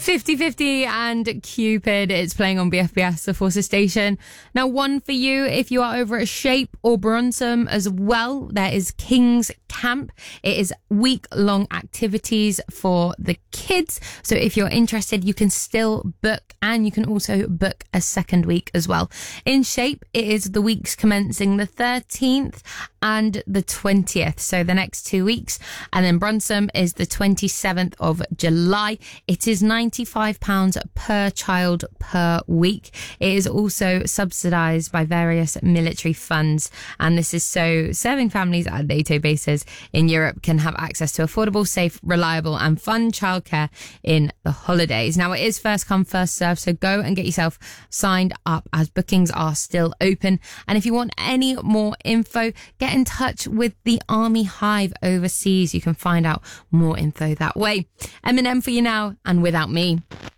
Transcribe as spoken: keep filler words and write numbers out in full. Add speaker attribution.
Speaker 1: fifty fifty and Cupid. It's playing on B F B S, the Forces station. Now, one for you if you are over at Shape or Bronsum as well. There is King's Camp. It is week-long activities for the kids. So if you're interested, you can still book, and you can also book a second week as well. In Shape, it is the weeks commencing the thirteenth and the twentieth. So the next two weeks. And then Bronsum is the twenty-seventh of July. It is ninety-five pounds per child per week. It is also subsidised by various military funds. And this is so serving families at NATO bases in Europe can have access to affordable, safe, reliable and fun childcare in the holidays. Now, it is first come, first serve, so go and get yourself signed up as bookings are still open. And if you want any more info, get in touch with the Army Hive overseas. You can find out more info that way. Eminem for you now, and Without Me.